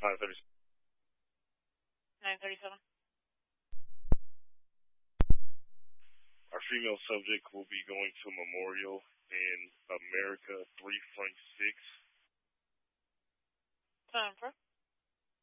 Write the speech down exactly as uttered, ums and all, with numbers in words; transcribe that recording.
nine thirty. nine thirty-seven. Our female subject will be going to Memorial in America three Frank six. Time for